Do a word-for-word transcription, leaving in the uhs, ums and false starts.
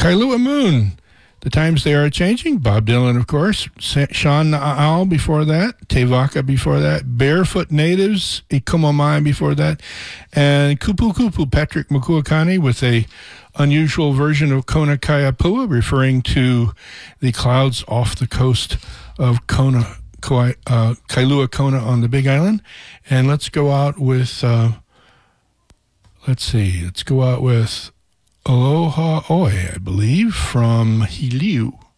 Kailua Moon. The times they are changing. Bob Dylan, of course. Sa- Sean Na'au before that. Te Vaka before that. Barefoot Natives. Ikumamai before that. And Kupu Kupu, Patrick Makuakani, with a unusual version of Kona Kaiapua, referring to the clouds off the coast of Kona, Kauai, uh, Kailua Kona on the Big Island. And let's go out with, uh, let's see, let's go out with Aloha Oi, I believe, from Hiliu.